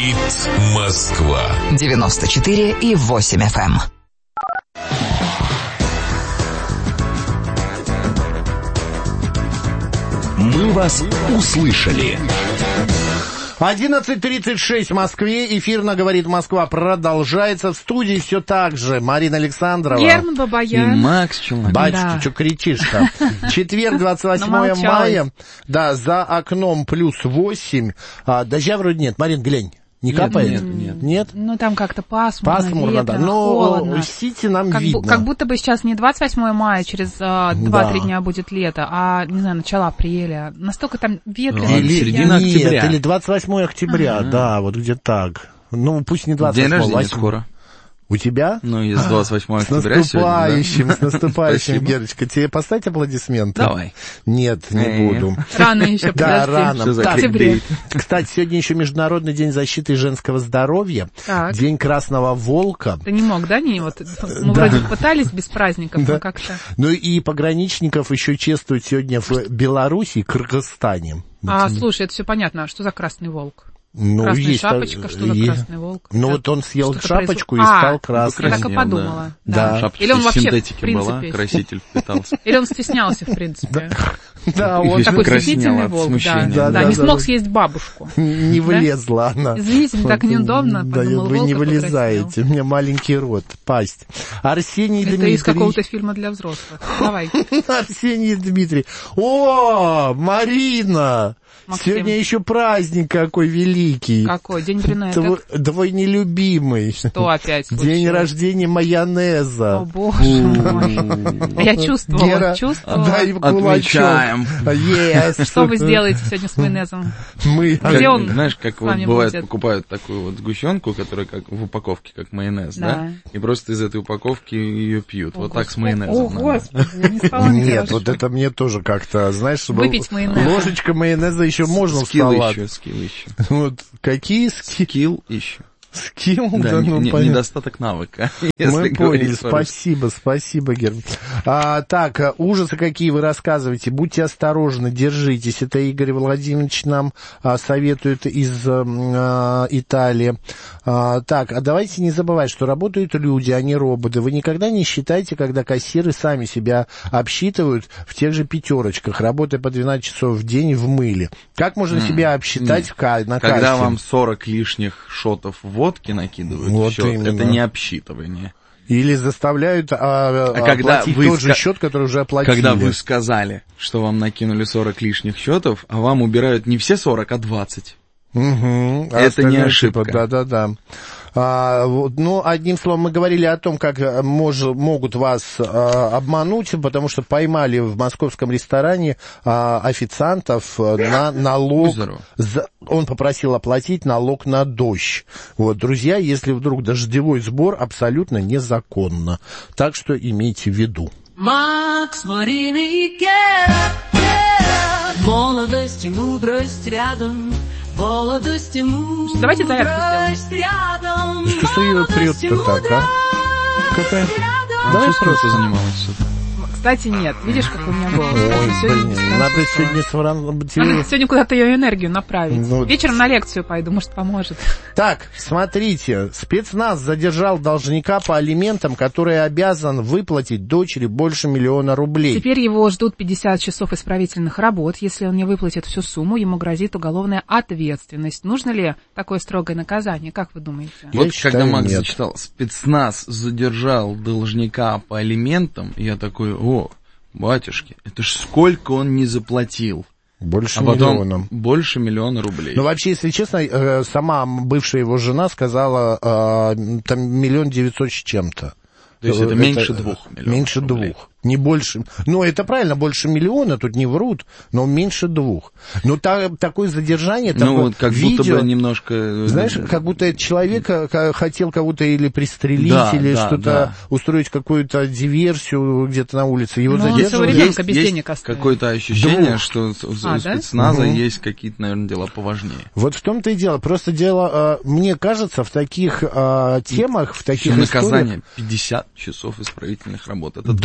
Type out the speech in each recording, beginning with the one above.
Говорит Москва. 94,8 FM. Мы вас услышали. 11:36 в Москве. Эфир на «Говорит Москва» продолжается. В студии все так же Марина Александрова. Герман Бабаян. И Макс Челноков. Батюшки, Да. что кричишь-то? Четверг, 28 мая. Да, за окном плюс 8. Дождя вроде нет. Марин, глянь. Не капает? Нет? Ну, там как-то пасмурно, Пасмурно, ветрено, да. Но холодно. в Сити нам видно. Как будто бы сейчас не 28 мая, через 2-3 дня будет лето, а, не знаю, начало апреля. Настолько там ветрено. Середина октября. Или 28 октября, да, вот где так. Ну, пусть не 28, День рождения 8. скоро. У тебя? Ну, из 28 С октября наступающим, с наступающим, Спасибо. Герочка. Тебе поставить аплодисменты? Давай. Нет, не буду. Рано еще, Да, подожди. рано. Что за Так, кликбейт? кстати, сегодня еще Международный день защиты женского здоровья, Так. День Красного Волка. Ты не мог, да, не? Вот, мы вроде пытались без праздников, но как-то... Ну и пограничников еще чествуют сегодня в Беларуси и Кыргызстане. Слушай, это все понятно. А что за Красный Волк? Ну, Красная есть, шапочка, что за Красный Волк? Ну, Так, вот он съел что-то шапочку и происходит. стал красным. Я так и подумала. Да. Шапочка Или он из вообще, синтетики в принципе, была, краситель впитался. Или он стеснялся, в принципе. Да, он Такой краснела стеснительный от волк, смущения. да. Не смог съесть бабушку. не влезла она. Извините, мне так неудобно, Да, подумал, вы не волка вылезаете. покраснел. У меня маленький рот, пасть. Арсений Это Дмитриевич. из какого-то фильма для взрослых. Давай. Арсений Дмитриевич. О, Марина! Максим. Сегодня еще праздник какой великий. Какой? День брюнеток? Твой нелюбимый. Что опять случилось? День рождения майонеза. О, боже мой. Я чувствовала, Гера, чувствовала. дай кулачок. Отмечаем. Yes. Что вы сделаете сегодня с майонезом? Мы... Где он Знаешь, как с вот вами бывает, будет? покупают такую вот сгущенку, которая как в упаковке, как майонез, Да. да? И просто из этой упаковки ее пьют. Вот так с О, майонезом. надо. Господи, не стало Нет, нехорошо. вот это мне тоже как-то, знаешь, чтобы Выпить майонеза. ложечка майонеза еще можно в Скилл салат. еще, скилл еще. Вот какие Скилл еще. скилл? Да, ну, понятно. недостаток навыка. если Мы говорить поняли, по-русски. спасибо, Герман. Так, ужасы какие вы рассказываете, будьте осторожны, держитесь. Это Игорь Владимирович нам советует из Италии. Так, а давайте не забывать, что работают люди, а не роботы. Вы никогда не считайте, когда кассиры сами себя обсчитывают в тех же пятерочках, работая по 12 часов в день в мыле. Как можно себя обсчитать на кассе? Когда вам 40 лишних шотов водки накидывают Вот в счет, именно. это не обсчитывание. Или заставляют когда оплатить вы тот же счет, который уже оплатили. Когда вы сказали, что вам накинули 40 лишних счетов, а вам убирают не все 40, а 20. Угу, Это не ошибка. Да-да-да. Ну, одним словом, мы говорили о том, как могут вас обмануть, потому что поймали в московском ресторане официантов на налог. Он попросил оплатить налог на дождь. Вот, друзья, если вдруг дождевой сбор абсолютно незаконно. Так что имейте в виду. Макс, Марина и Гера, молодость и мудрость рядом. Молодость и мудрость Давайте зарядку рядом. Что ее прет-то так, а? Какая? Давай просто занималась. Кстати, нет. Видишь, как у меня голос? Ой, Сегодня блин, не надо сразу. сегодня Надо сегодня куда-то ее энергию направить. Ну, Вечером на лекцию пойду, может, поможет. Так, смотрите, спецназ задержал должника по алиментам, который обязан выплатить дочери больше 1 000 000 рублей. Теперь его ждут 50 часов исправительных работ. Если он не выплатит всю сумму, ему грозит уголовная ответственность. Нужно ли такое строгое наказание? Как вы думаете? Вот считаю, когда Макс нет. зачитал, спецназ задержал должника по алиментам, я такой, о, батюшки, это ж сколько он не заплатил. Больше А потом 1 000 000. больше 1 000 000 рублей. Ну, вообще, если честно, сама бывшая его жена сказала, там 1 900 000 с чем-то. То есть это меньше 2 миллионов Меньше рублей. 2. Не больше. Ну, это правильно, больше 1 000 000, тут не врут, но меньше 2. Но такое задержание, Ну, такое вот как видео, будто бы немножко... знаешь, как будто человек хотел кого-то или пристрелить, Да, или да, что-то да. устроить какую-то диверсию где-то на улице. Его Ну, он задерживают. своего ребенка без есть денег оставил. какое-то ощущение, 2. что у да? спецназа Угу. есть какие-то, наверное, дела поважнее. Вот в том-то и дело. Просто дело, мне кажется, в таких темах, в таких Еще историях... наказание 50 часов исправительных работ. Это 2 дня.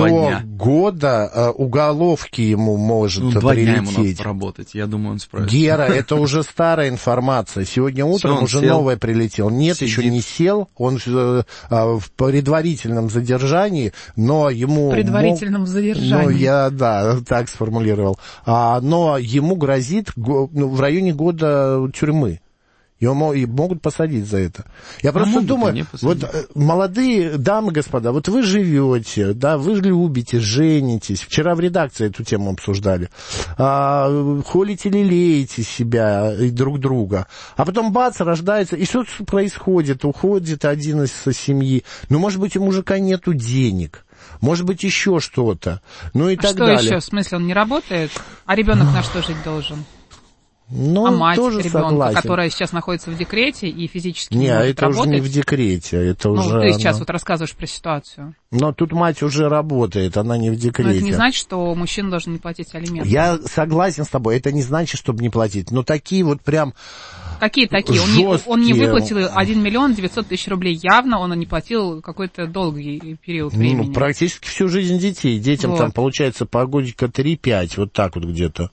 года уголовки ему может 2 дня ему надо прилететь. поработать, я думаю, он справится. Гера, это уже старая информация. Сегодня утром он уже сел, новое прилетело. Нет, сидит. еще не сел. Он в предварительном задержании, но ему... В предварительном задержании. Ну, я, да, так сформулировал. Но ему грозит в районе года тюрьмы. Его могут посадить за это. Я просто думаю, вот молодые дамы, господа, вот вы живете, да, вы любите, женитесь. Вчера в редакции эту тему обсуждали. Холите, лелеете себя и друг друга. А потом бац, рождается, и что происходит? Уходит один из семьи. Ну, может быть, у мужика нету денег. Может быть, еще что-то. Ну и так далее. Что еще? В смысле, он не работает? А ребенок на что жить должен? Ну, а мать тоже ребенка, согласен. которая сейчас находится в декрете и физически не может это работать. уже не в декрете, это уже... ты сейчас вот рассказываешь про ситуацию. Но тут мать уже работает, она не в декрете. Но это не значит, что мужчина должен не платить алименты. Я согласен с тобой, это не значит, чтобы не платить. Но такие вот прям... Какие такие? Он не выплатил 1 миллион 900 тысяч рублей. Явно он не платил какой-то долгий период времени. Ну, практически всю жизнь детей. Детям вот. Там получается по годика 3-5, вот так вот где-то.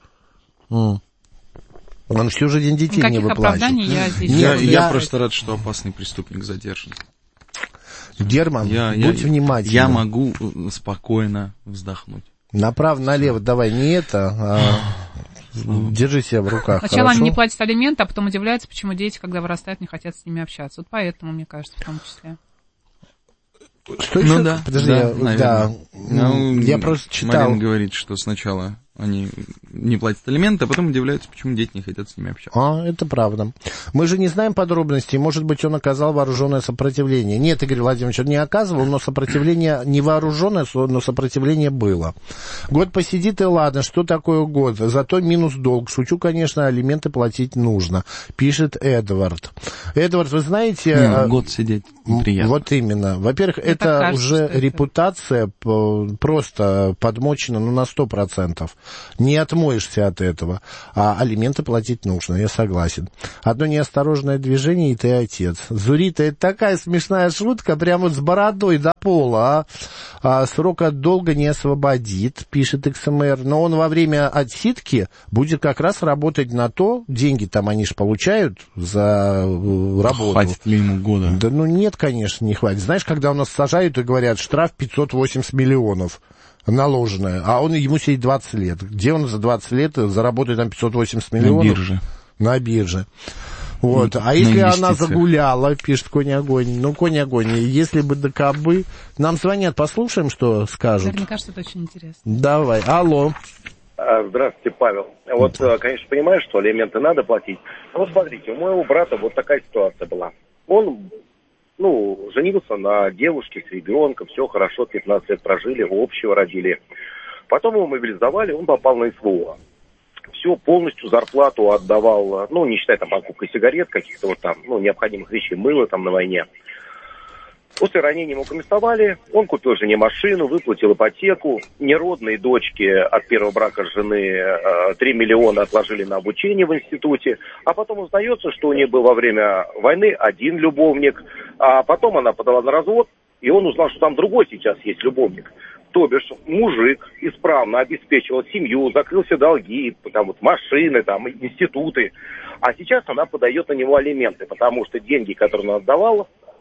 Он всю жизнь детей не выплачивает. Я здесь я просто рад, что опасный преступник задержан. Герман, будь внимательным. Я могу спокойно вздохнуть. Направо-налево давай не это, держи себя в руках. Сначала хорошо? они не платят алименты, а потом удивляются, почему дети, когда вырастают, не хотят с ними общаться. Вот поэтому, мне кажется, в том числе. Что еще? Да. Подожди, я просто читал. Марина говорит, что сначала они не платят алименты, а потом удивляются, почему дети не хотят с ними общаться. Это правда. Мы же не знаем подробностей. Может быть, он оказал вооруженное сопротивление. Нет, Игорь Владимирович, он не оказывал, но сопротивление не вооруженное, но сопротивление было. Год посидит, и ладно, что такое год? Зато минус долг. Шучу, конечно, алименты платить нужно, пишет Эдвард. Эдвард, вы знаете... год сидеть неприятно. Вот именно. Во-первых, это кажется, уже репутация просто подмочена на 100%. Не отмоешься от этого. А алименты платить нужно, я согласен. Одно неосторожное движение, и ты отец. Зурита, это такая смешная шутка, прям вот с бородой до пола. Срок от долга не освободит, пишет XMR. Но он во время отсидки будет как раз работать на то, деньги там они же получают за работу. Хватит ли ему года? Да ну нет, конечно, не хватит. Знаешь, когда у нас сажают и говорят, штраф 580 миллионов. Наложенное, а ему сидит 20 лет. Где он за 20 лет заработает там 580 миллионов? На бирже. На бирже. Вот. А если она загуляла, пишет Конь-Огонь, Конь-Огонь, если бы до кобы... Нам звонят, послушаем, что скажут. Мне кажется, это очень интересно. Давай, алло. Здравствуйте, Павел. Вот, конечно, понимаю, что алименты надо платить. Но вот смотрите, у моего брата вот такая ситуация была. Он... женился на девушке с ребенком, все хорошо, 15 лет прожили, общего родили. Потом его мобилизовали, он попал на СВО. Все, полностью зарплату отдавал, не считая там покупкой сигарет, каких-то вот там, необходимых вещей, мыла там на войне. После ранения ему комиссовали, он купил жене машину, выплатил ипотеку, неродной дочке от первого брака жены 3 миллиона отложили на обучение в институте, а потом узнается, что у нее был во время войны один любовник, а потом она подала на развод, и он узнал, что там другой сейчас есть любовник. То бишь мужик исправно обеспечивал семью, закрыл все долги, там вот машины, там институты, а сейчас она подает на него алименты, потому что деньги, которые она отдавала,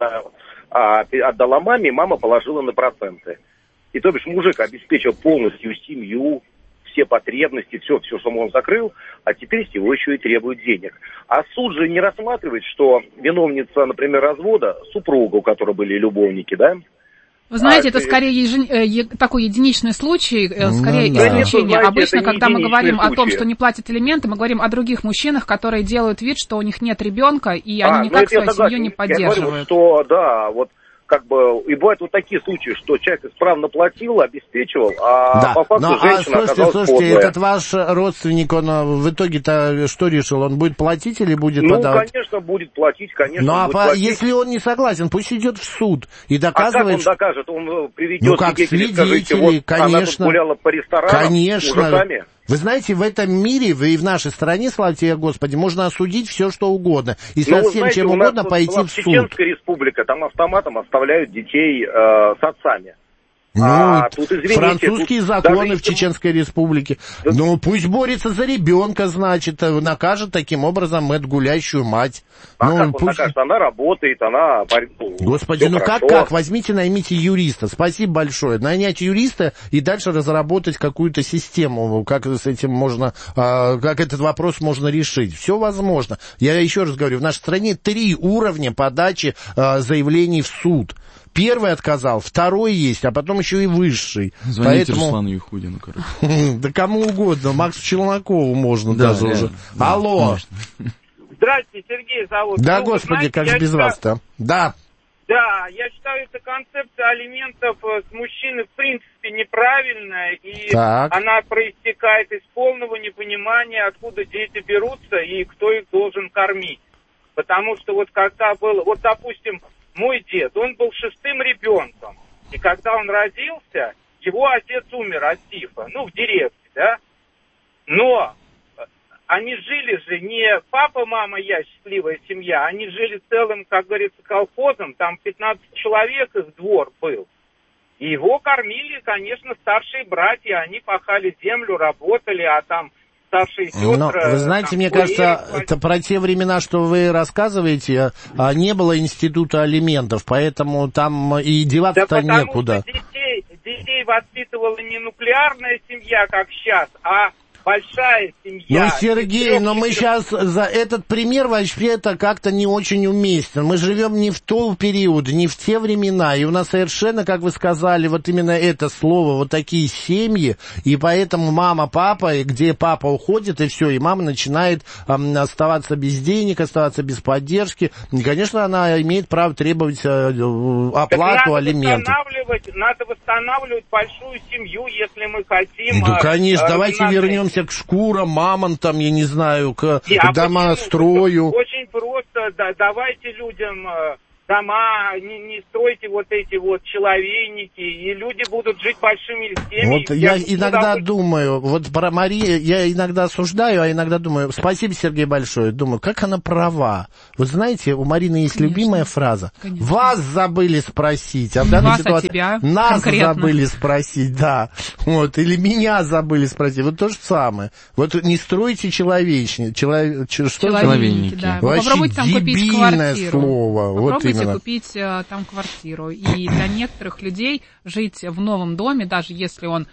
отдала маме, мама положила на проценты. И то бишь мужик обеспечил полностью семью, все потребности, все, что он закрыл, а теперь с него еще и требуют денег. А суд же не рассматривает, что виновница, например, развода, супруга, у которой были любовники, да? Вы знаете, это скорее такой единичный случай, скорее исключение. Знаете, обычно, когда мы говорим случай. О том, что не платят алименты, мы говорим о других мужчинах, которые делают вид, что у них нет ребенка, и они никак свою семью не поддерживают. Я говорю, что, да, вот как бы, и бывают вот такие случаи, что человек исправно платил, обеспечивал, а по факту женщина оказалась слушайте, подлая. этот ваш родственник, он в итоге-то что решил? Он будет платить или будет подавать? Конечно, будет платить, конечно. Ну, платить. Если он не согласен, пусть идет в суд и доказывает... А как он докажет? Он приведет свидетелей, скажите, вот конечно. она тут гуляла по ресторанам конечно. с мужиками. Вы знаете, в этом мире, и в нашей стране, слава тебе, Господи, можно осудить все, что угодно. И со всем, чем угодно, пойти в суд. Чеченская республика, там автоматом оставляют детей с отцами. Тут, извините, французские законы в Чеченской Республике. Да. Ну, пусть борется за ребенка, значит, накажет таким образом эту гулящую мать. Как он накажет? Она работает, она... Господи, как? Возьмите, наймите юриста. Спасибо большое. Нанять юриста и дальше разработать какую-то систему, как с этим можно, как этот вопрос можно решить. Все возможно. Я еще раз говорю, в нашей стране 3 уровня подачи заявлений в суд. Первый отказал, второй есть, а потом еще и высший. Звоните Руслану Юхудину, короче. Да кому угодно, Максу Челнокову можно даже уже. Алло. Здравствуйте, Сергей зовут. Да, господи, как же без вас-то? Да. Да, я считаю, эта концепция алиментов с мужчины в принципе неправильная, и она проистекает из полного непонимания, откуда дети берутся и кто их должен кормить. Потому что вот когда было, вот допустим, мой дед, он был 6-м ребенком, и когда он родился, его отец умер от тифа, в деревне, да, но они жили же не папа, мама, я, счастливая семья, они жили целым, как говорится, колхозом, там 15 человек, их двор был, и его кормили, конечно, старшие братья, они пахали землю, работали, а там... Но, вы знаете, мне кажется, это про те времена, что вы рассказываете, не было института алиментов, поэтому там и деваться-то некуда. Детей воспитывала не нуклеарная семья, как сейчас, а большая семья. Ну, Сергей, но мы сейчас за этот пример вообще это как-то не очень уместен. Мы живем не в тот период, не в те времена, и у нас совершенно, как вы сказали, вот именно это слово, вот такие семьи, и поэтому мама, папа, и где папа уходит, и все, и мама начинает оставаться без денег, оставаться без поддержки. И, конечно, она имеет право требовать оплату алиментов. Надо восстанавливать большую семью, если мы хотим. Да, конечно, давайте вернемся к шкурам, мамонтам, я не знаю, к домострою. Очень просто, давайте людям дома, не стройте вот эти вот человейники, и люди будут жить большими семьями. Вот я иногда думаю, вот про Марию я иногда осуждаю, а иногда думаю, спасибо, Сергей, большое, думаю, как она права. Вы знаете, у Марины есть любимая фраза. Конечно. Вас забыли спросить, а в данной ситуации тебя нас конкретно забыли спросить, да. Вот, или меня забыли спросить. Вот то же самое. Вот не стройте человейники. Да. Попробуйте там купить квартиру. Слово. Попробуйте купить там квартиру. И для некоторых людей жить в новом доме, даже если он,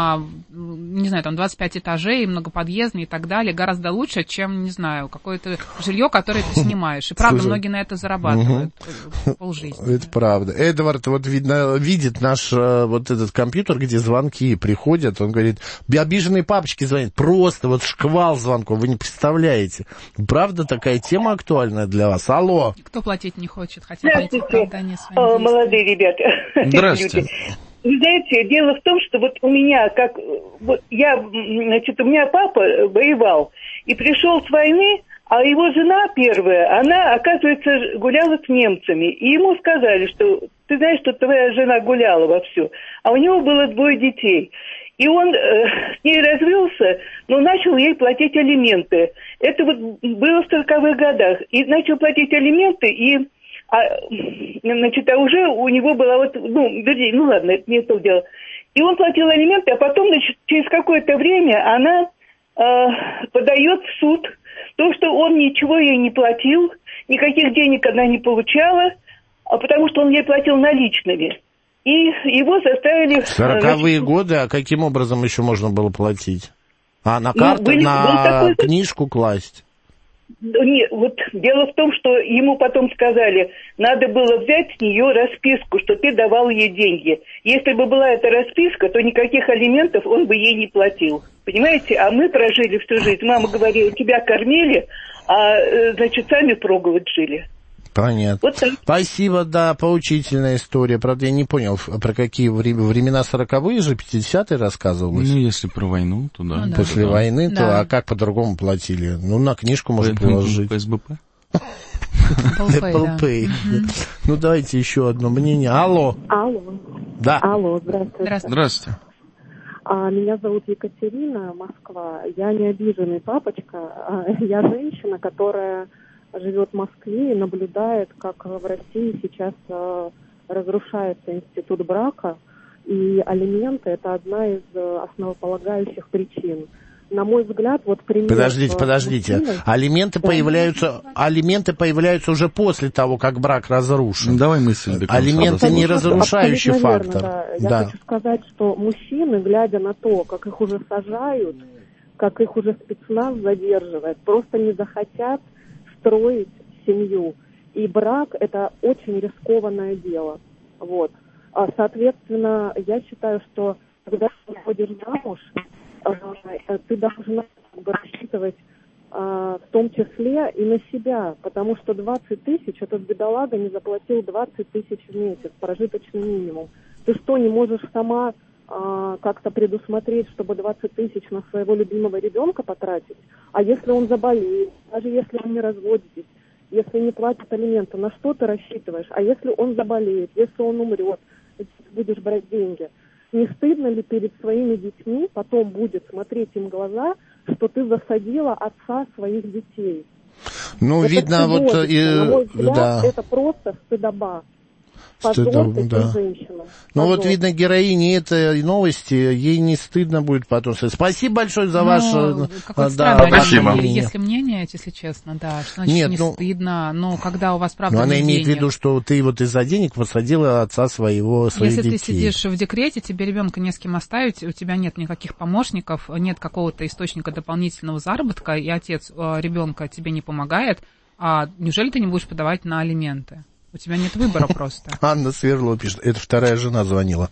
не знаю, там 25 этажей, многоподъездный и так далее, гораздо лучше, чем, не знаю, какое-то жилье, которое ты снимаешь. И правда, многие на это зарабатывают полжизни. Это правда. Эдвард вот видит наш вот этот компьютер, где звонки приходят, он говорит, обиженные папочки звонят, просто вот шквал звонков, вы не представляете. Правда, такая тема актуальная для вас? Алло. Кто платить не хочет, хотя найти оправдание своим действиям. Молодые ребята. Здравствуйте. Вы знаете, дело в том, что вот у меня, у меня папа воевал и пришел с войны, а его жена первая, она, оказывается, гуляла с немцами. И ему сказали, что ты знаешь, что твоя жена гуляла вовсю, а у него было 2 детей. И он с ней развелся, но начал ей платить алименты. Это вот было в 40-х годах. И начал платить алименты, а уже у него была ладно, это не то дело. И он платил алименты, а потом, через какое-то время она подает в суд то, что он ничего ей не платил, никаких денег она не получала, потому что он ей платил наличными. И его заставили... 40-е годы, а каким образом еще можно было платить? На карту, на книжку класть? Нет, вот дело в том, что ему потом сказали, надо было взять с нее расписку, что ты давал ей деньги. Если бы была эта расписка, то никаких алиментов он бы ей не платил. Понимаете? А мы прожили всю жизнь. Мама говорила, тебя кормили, сами впроголодь жили. Понятно. Вот спасибо, да, поучительная история. Правда, я не понял, про какие времена 40-е же, 50-е рассказывалось. Ну, если про войну, то да. После войны, то, а как по-другому платили? Ну, на книжку можно положить. По СБП? Apple Pay. Ну, давайте еще одно мнение. Алло. Да. Алло, здравствуйте. Здравствуйте. Меня зовут Екатерина, Москва. Я не обиженный папочка, я женщина, которая живет в Москве и наблюдает, как в России сейчас разрушается институт брака. И алименты – это одна из основополагающих причин. На мой взгляд, вот пример... Подождите. Алименты появляются уже после того, как брак разрушен. Давай мысль до конца. Алименты не разрушающий фактор. Да. Я хочу сказать, что мужчины, глядя на то, как их уже сажают, как их уже спецназ задерживает, просто не захотят строить семью. И брак – это очень рискованное дело. Вот. Соответственно, я считаю, что когда ты выходишь замуж, ты должна рассчитывать в том числе и на себя, потому что 20 тысяч, этот бедолага не заплатил 20 тысяч в месяц, прожиточный минимум. Ты что, не можешь сама как-то предусмотреть, чтобы 20 тысяч на своего любимого ребенка потратить? А если он заболеет, даже если вы не разводитесь, если не платят алименты, на что ты рассчитываешь? А если он заболеет, если он умрет, ты будешь брать деньги? Не стыдно ли перед своими детьми потом будет смотреть им в глаза, что ты засадила отца своих детей? Ну, это видно, на мой взгляд, это просто стыдоба. Позор этой женщины. Ну, вот видно, героине этой новости, ей не стыдно будет потом. Спасибо большое за ваше... Спасибо. Если мнение, если честно, да, что значит не стыдно, но когда у вас правда она имеет в виду, что ты вот из-за денег посадила отца своих детей. Если ты сидишь в декрете, тебе ребенка не с кем оставить, у тебя нет никаких помощников, нет какого-то источника дополнительного заработка, и отец ребенка тебе не помогает, а неужели ты не будешь подавать на алименты? У тебя нет выбора просто. Анна Сверлова пишет, это вторая жена звонила.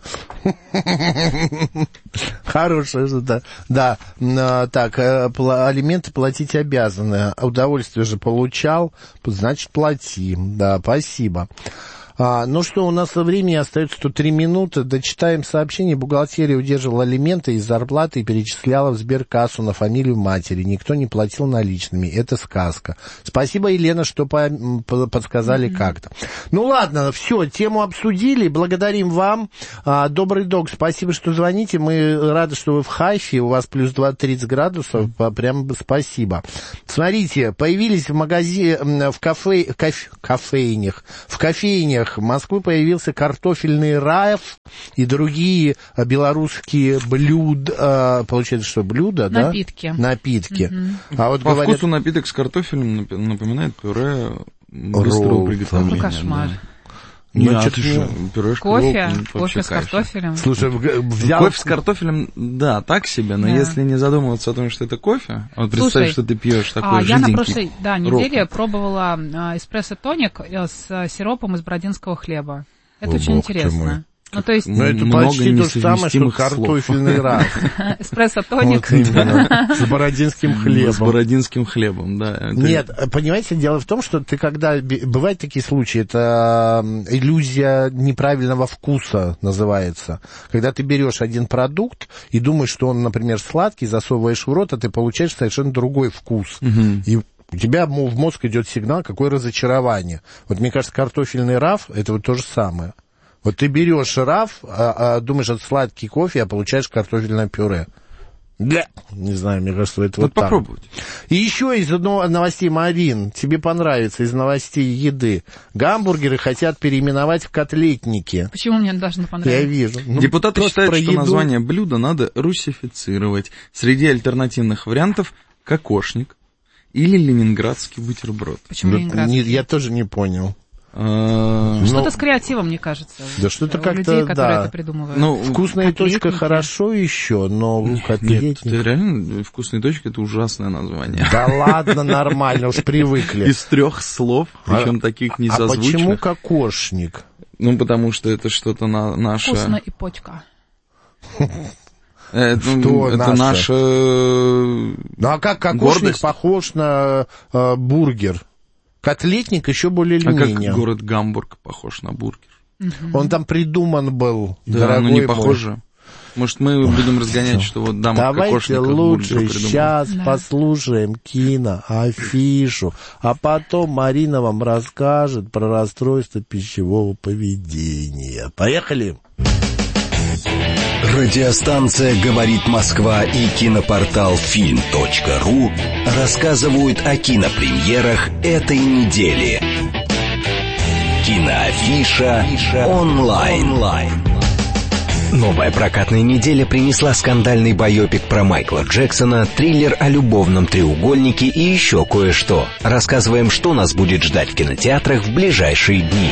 Хорошая, да. Так, алименты платить обязаны. Удовольствие же получал, значит, плати. Да, спасибо. Ну что, у нас времени остается тут 3 минуты. Дочитаем сообщение. Бухгалтерия удерживала алименты из зарплаты и перечисляла в сберкассу на фамилию матери. Никто не платил наличными. Это сказка. Спасибо, Елена, что подсказали как-то. Ну ладно, все, тему обсудили. Благодарим вам. Добрый дог, спасибо, что звоните. Мы рады, что вы в Хайфе. У вас плюс 30 градусов. Прям спасибо. Смотрите, появились в магазине, в кофейнях Москвы появился картофельный раф и другие белорусские блюда. Получается, что блюда, напитки. Да? Напитки. А вот по вкусу напиток с картофелем напоминает пюре быстрого приготовления. Ну, кошмар. Кофе с картофелем. Слушай, кофе с картофелем, да, так себе, но если не задумываться о том, что это кофе, вот представь, что ты пьешь такой жиденький. Я на прошлой неделе пробовала эспрессо-тоник с сиропом из бородинского хлеба. Это очень интересно. Ну, то есть... это почти то же самое, что картофельный раф. Эспрессо-тоник. С бородинским хлебом. С бородинским хлебом, да. Нет, понимаете, дело в том, что ты когда... Бывают такие случаи, это иллюзия неправильного вкуса называется. Когда ты берешь один продукт и думаешь, что он, например, сладкий, засовываешь в рот, а ты получаешь совершенно другой вкус. И у тебя в мозг идет сигнал, какое разочарование. Вот мне кажется, картофельный раф — это вот то же самое. Вот ты берешь раф, думаешь, это сладкий кофе, а получаешь картофельное пюре. Да, не знаю, мне кажется, это вот так. Попробуйте. И еще из новостей, Марин, тебе понравится, из новостей еды. Гамбургеры хотят переименовать в котлетники. Почему мне должно понравиться? Я вижу. Депутаты считают, что название блюда надо русифицировать. Среди альтернативных вариантов кокошник или ленинградский бутерброд. Почему ленинградский? Я тоже не понял. Что-то с креативом, мне кажется. Да что-то как-то, людей, которые это придумывают. Ну, вкусная точка хорошо еще, но котлетник... Нет, реально, вкусная точка — это ужасное название. Да ладно, нормально, уж привыкли. Из 3 слов, причем таких несозвучных. А почему кокошник? Ну, потому что это что-то наше... Вкусно и почка. Это наша... Ну, а как кокошник гордость похож на бургер? Котлетник еще более-менее. А как город Гамбург похож на бургер? Он там придуман был, да, но не похоже. Может, мы будем разгонять, что вот дама кокошника Давайте лучше сейчас послушаем киноафишу, а потом Марина вам расскажет про расстройство пищевого поведения. Поехали! Радиостанция «Говорит Москва» и кинопортал film.ru рассказывают о кинопремьерах этой недели. Киноафиша онлайн. Новая прокатная неделя принесла скандальный байопик про Майкла Джексона, триллер о любовном треугольнике и еще кое-что. Рассказываем, что нас будет ждать в кинотеатрах в ближайшие дни.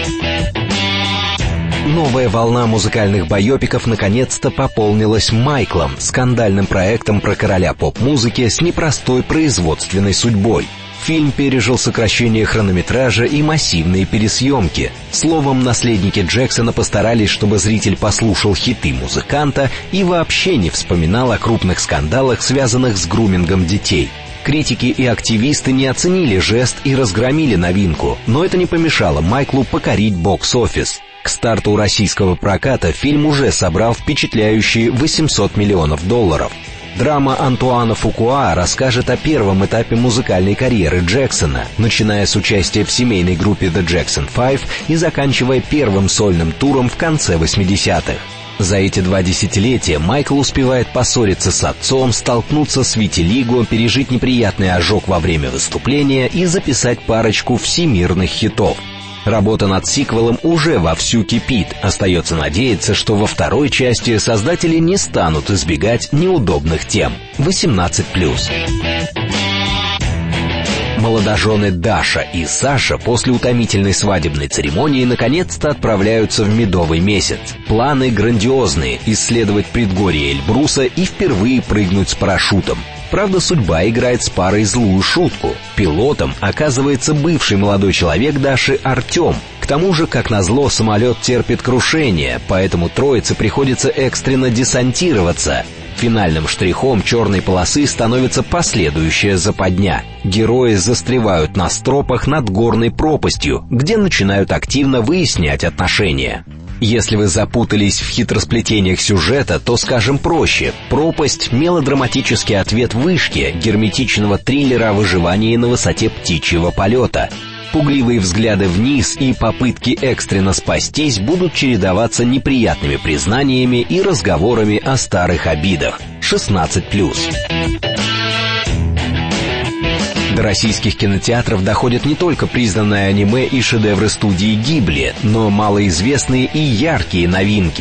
Новая волна музыкальных байопиков наконец-то пополнилась Майклом, скандальным проектом про короля поп-музыки с непростой производственной судьбой. Фильм пережил сокращение хронометража и массивные пересъемки. Словом, наследники Джексона постарались, чтобы зритель послушал хиты музыканта и вообще не вспоминал о крупных скандалах, связанных с грумингом детей. Критики и активисты не оценили жест и разгромили новинку, но это не помешало Майклу покорить бокс-офис. К старту российского проката фильм уже собрал впечатляющие $800 миллионов. Драма Антуана Фукуа расскажет о первом этапе музыкальной карьеры Джексона, начиная с участия в семейной группе The Jackson 5 и заканчивая первым сольным туром в конце 80-х. За эти 2 десятилетия Майкл успевает поссориться с отцом, столкнуться с витилиго, пережить неприятный ожог во время выступления и записать парочку всемирных хитов. Работа над сиквелом уже вовсю кипит. Остается надеяться, что во второй части создатели не станут избегать неудобных тем. 18+. Молодожены Даша и Саша после утомительной свадебной церемонии наконец-то отправляются в медовый месяц. Планы грандиозные — исследовать предгорье Эльбруса и впервые прыгнуть с парашютом. Правда, судьба играет с парой злую шутку. Пилотом оказывается бывший молодой человек Даши Артем. К тому же, как назло, самолет терпит крушение, поэтому троице приходится экстренно десантироваться. Финальным штрихом черной полосы становится последующая западня. Герои застревают на стропах над горной пропастью, где начинают активно выяснять отношения. Если вы запутались в хитросплетениях сюжета, то скажем проще. «Пропасть» — мелодраматический ответ «Вышки», герметичного триллера о выживании на высоте птичьего полета. Пугливые взгляды вниз и попытки экстренно спастись будут чередоваться неприятными признаниями и разговорами о старых обидах. 16+. До российских кинотеатров доходят не только признанное аниме и шедевры студии Гибли, но малоизвестные и яркие новинки.